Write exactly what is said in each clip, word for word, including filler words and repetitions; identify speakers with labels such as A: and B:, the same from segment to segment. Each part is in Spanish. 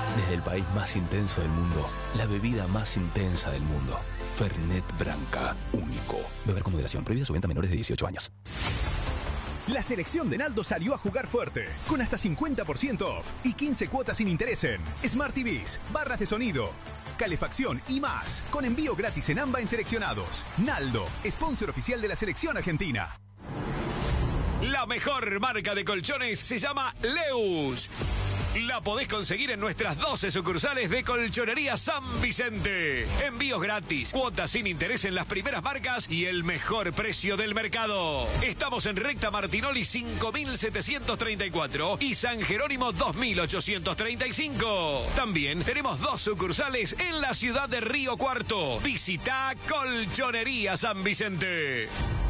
A: Desde el país más intenso del mundo, la bebida más intensa del mundo. Fernet Branca, único. Beber con moderación, prohibida su venta a menores de dieciocho años.
B: La selección de Naldo salió a jugar fuerte, con hasta cincuenta por ciento off y quince cuotas sin interés en Smart T Vs, barras de sonido, calefacción y más, con envío gratis en AMBA en seleccionados. Naldo, sponsor oficial de la selección argentina.
C: La mejor marca de colchones se llama Leus. La podés conseguir en nuestras doce sucursales de Colchonería San Vicente. Envíos gratis, cuotas sin interés en las primeras marcas y el mejor precio del mercado. Estamos en Recta Martinoli cinco mil setecientos treinta y cuatro y San Jerónimo dos mil ochocientos treinta y cinco. También tenemos dos sucursales en la ciudad de Río Cuarto. Visita Colchonería San Vicente.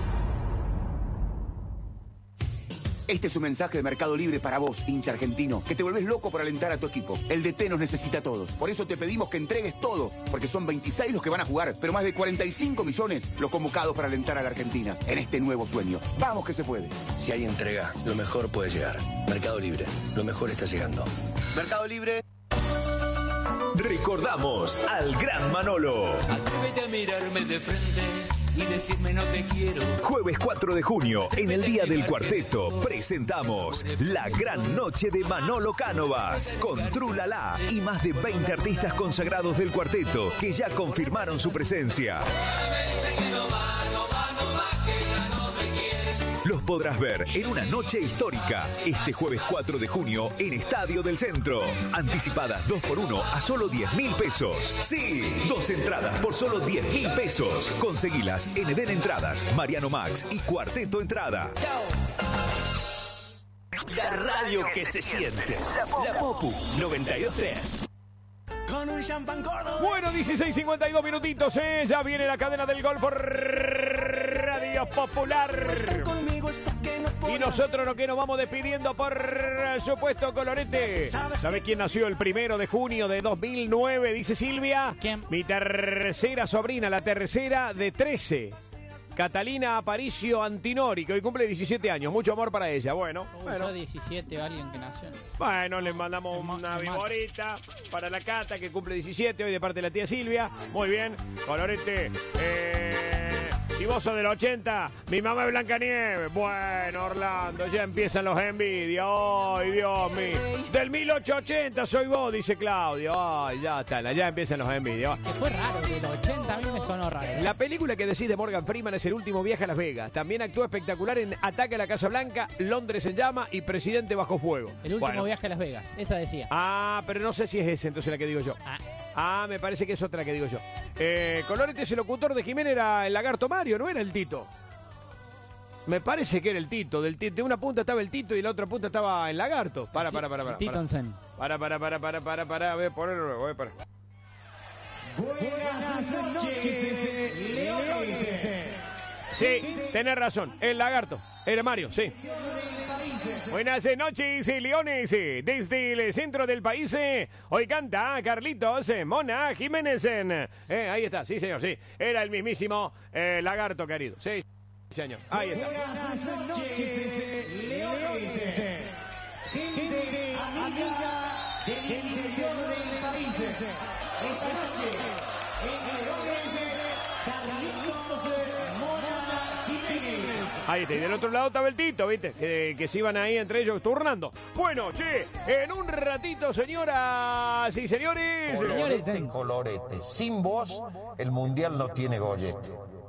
D: Este es un mensaje de Mercado Libre para vos, hincha argentino, que te volvés loco por alentar a tu equipo. El D T nos necesita a todos. Por eso te pedimos que entregues todo, porque son veintiséis los que van a jugar, pero más de cuarenta y cinco millones los convocados para alentar a la Argentina en este nuevo sueño. ¡Vamos que se puede!
E: Si hay entrega, lo mejor puede llegar. Mercado Libre, lo mejor está llegando. Mercado Libre.
F: Recordamos al gran Manolo.
G: Atrévete a mirarme de frente y decirme no te quiero.
F: Jueves cuatro de junio, en el Día del Cuarteto, presentamos La Gran Noche de Manolo Cánovas, con Trulala y más de veinte artistas consagrados del cuarteto que ya confirmaron su presencia. Los podrás ver en una noche histórica este jueves cuatro de junio en Estadio del Centro. Anticipadas dos por uno a solo diez mil pesos. Sí, dos entradas por solo diez mil pesos. Conseguilas en Eden Entradas, Mariano Max y Cuarteto Entrada.
G: Chao.
F: La radio que se siente. La Popu noventa y dos punto tres.
G: Con un champán gordo.
H: Bueno, dieciséis cincuenta y dos minutitos, ¿eh? Ya viene la cadena del gol por Radio Popular. Y nosotros no que nos vamos despidiendo, por supuesto, Colorete. ¿Sabes quién nació el primero de junio de dos mil nueve? Dice Silvia.
I: ¿Quién?
H: Mi tercera sobrina, la tercera de trece. Catalina Aparicio Antinori, que hoy cumple diecisiete años. Mucho amor para ella. Bueno,
I: Uy,
H: bueno.
I: yo diecisiete, alguien que nació.
H: Bueno, le mandamos
I: Más-
H: una
I: más.
H: viborita para la Cata, que cumple diecisiete, hoy de parte de la tía Silvia. Muy bien, Colorete. Eh, si vos sos del ochenta, mi mamá es Blancanieves. Bueno, Orlando, ya empiezan los envidias. Ay, Dios mío. Del mil ochocientos ochenta soy vos, dice Claudio. Ay, ya está, ya empiezan los envidias.
I: Que fue raro, del ochenta a mí me sonó raro.
H: La película que decís de Morgan Freeman es El último viaje a Las Vegas. También actúa espectacular en Ataque a la Casa Blanca, Londres en llama y Presidente bajo fuego.
I: El último
H: Bueno.
I: viaje a Las Vegas, esa decía.
H: Ah, pero no sé si es ese entonces la que digo yo.
I: Ah.
H: Ah, me parece que es otra que digo yo. Eh, Colorete, ese locutor de Jiménez era el Lagarto Mario, no era el Tito. Me parece que era el Tito. Del Tito. De una punta estaba el Tito y la otra punta estaba el Lagarto. Para, para, para, para.
I: Titonsen.
H: Para, para, para, para, para, para. Voy a ponerlo, voy a parar.
J: Buenas noches, Leones.
H: Sí, tenés razón. El Lagarto. Era Mario, sí. Buenas noches, Leones. Desde el centro del país, hoy canta Carlitos Mona Jiménez. Eh, ahí está, sí, señor, sí. Era el mismísimo eh, Lagarto, querido. Sí, señor. Ahí está.
J: Buenas noches, Leones. Gente amiga del interior del país. Esta noche, en Leones, Carlitos Mona Jiménez.
H: Ahí está, y del otro lado estaba el Tito, ¿viste? Que, que se iban ahí entre ellos turnando. Bueno, che, en un ratito, señoras y señores.
K: Colorete, colorete. Sin vos, el mundial no tiene gollete.